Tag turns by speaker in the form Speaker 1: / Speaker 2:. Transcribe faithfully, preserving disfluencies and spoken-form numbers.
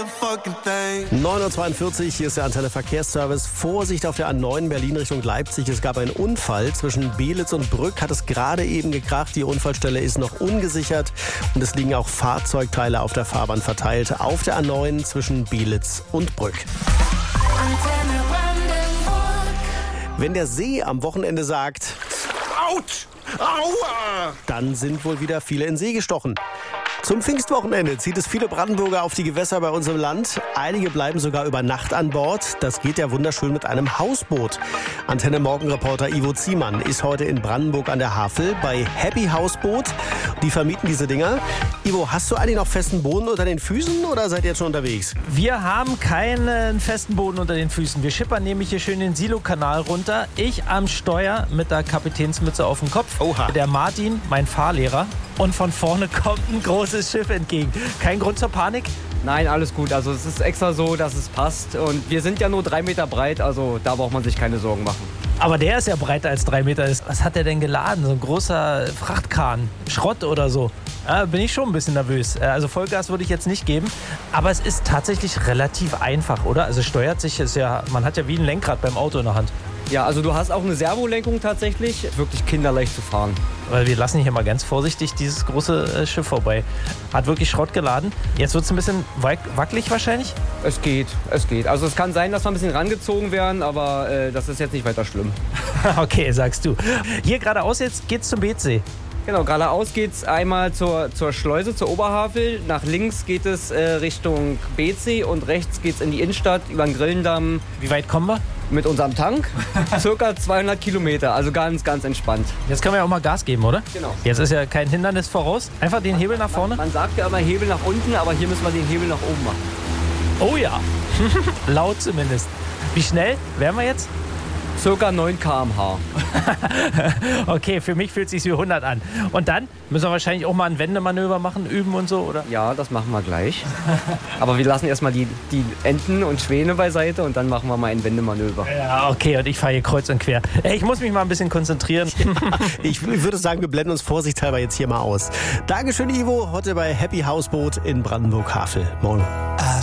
Speaker 1: neun Uhr zweiundvierzig, hier ist der Antenne Verkehrsservice. Vorsicht auf der A neun Berlin Richtung Leipzig. Es gab einen Unfall zwischen Belitz und Brück. Hat es gerade eben gekracht. Die Unfallstelle ist noch ungesichert. Und es liegen auch Fahrzeugteile auf der Fahrbahn verteilt. Auf der A neun zwischen Belitz und Brück. Wenn der See am Wochenende sagt,
Speaker 2: Autsch! Aua!
Speaker 1: dann sind wohl wieder viele in den See gestochen. Zum Pfingstwochenende zieht es viele Brandenburger auf die Gewässer bei uns im Land. Einige bleiben sogar über Nacht an Bord. Das geht ja wunderschön mit einem Hausboot. Antenne Morgenreporter Ivo Ziemann ist heute in Brandenburg an der Havel bei Happy Hausboot. Die vermieten diese Dinger. Ivo, hast du eigentlich noch festen Boden unter den Füßen oder seid ihr jetzt schon unterwegs?
Speaker 3: Wir haben keinen festen Boden unter den Füßen. Wir schippern nämlich hier schön den Silo-Kanal runter. Ich am Steuer mit der Kapitänsmütze auf dem Kopf.
Speaker 1: Oha.
Speaker 3: Der Martin, mein Fahrlehrer. Und von vorne kommt ein großes Schiff entgegen. Kein Grund zur Panik?
Speaker 4: Nein, alles gut. Also es ist extra so, dass es passt. Und wir sind ja nur drei Meter breit, also da braucht man sich keine Sorgen machen.
Speaker 3: Aber der ist ja breiter als drei Meter. Was hat der denn geladen? So ein großer Frachtkahn, Schrott oder so. Da bin ich schon ein bisschen nervös. Also Vollgas würde ich jetzt nicht geben. Aber es ist tatsächlich relativ einfach, oder? Also steuert sich, ist ja, man hat ja wie ein Lenkrad beim Auto in der Hand.
Speaker 4: Ja, also du hast auch eine Servolenkung tatsächlich. Wirklich kinderleicht zu fahren.
Speaker 3: Weil wir lassen hier mal ganz vorsichtig dieses große äh, Schiff vorbei. Hat wirklich Schrott geladen. Jetzt wird es ein bisschen wack- wackelig wahrscheinlich.
Speaker 4: Es geht, es geht. Also es kann sein, dass wir ein bisschen rangezogen werden, aber äh, das ist jetzt nicht weiter schlimm.
Speaker 3: Okay, sagst du. Hier geradeaus jetzt geht's zum Beetsee.
Speaker 4: Genau, geradeaus geht es einmal zur, zur Schleuse, zur Oberhavel. Nach links geht es äh, Richtung Beetsee und rechts geht es in die Innenstadt über den Grillendamm.
Speaker 3: Wie weit kommen wir?
Speaker 4: Mit unserem Tank circa zweihundert Kilometer, also ganz, ganz entspannt.
Speaker 3: Jetzt können wir ja auch mal Gas geben, oder?
Speaker 4: Genau.
Speaker 3: Jetzt ist ja kein Hindernis voraus. Einfach den Hebel nach vorne.
Speaker 4: Man sagt ja immer Hebel nach unten, aber hier müssen wir den Hebel nach oben machen.
Speaker 3: Oh ja. Laut zumindest. Wie schnell wären wir jetzt?
Speaker 4: Circa neun Kilometer pro Stunde.
Speaker 3: Okay, für mich fühlt es sich wie hundert an. Und dann müssen wir wahrscheinlich auch mal ein Wendemanöver machen, üben und so, oder?
Speaker 4: Ja, das machen wir gleich. Aber wir lassen erstmal die, die Enten und Schwäne beiseite und dann machen wir mal ein Wendemanöver.
Speaker 3: Ja, okay, und ich fahre hier kreuz und quer. Ey, ich muss mich mal ein bisschen konzentrieren.
Speaker 1: Ja, ich würde sagen, wir blenden uns vorsichtshalber jetzt hier mal aus. Dankeschön, Ivo, heute bei Happy Hausboot in Brandenburg-Havel. Morgen.